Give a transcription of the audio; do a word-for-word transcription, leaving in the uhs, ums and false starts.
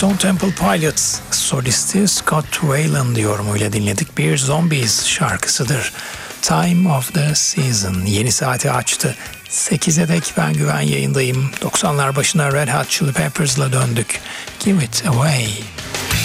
Stone Temple Pilots solisti Scott Weiland yorumuyla dinledik. Bir Zombies şarkısıdır. Time of the Season yeni saati açtı. sekize dek ben Güven yayındayım. doksanlar başına Red Hot Chili Peppers'la döndük. Give It Away.